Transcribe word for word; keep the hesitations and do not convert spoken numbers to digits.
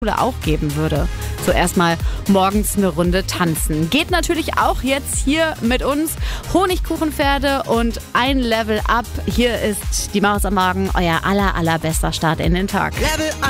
auch geben würde. So erstmal morgens eine Runde tanzen. Geht natürlich auch jetzt hier mit uns. Honigkuchenpferde und ein Level up. Hier ist die Maus am Morgen, euer aller, allerbester Start in den Tag. Level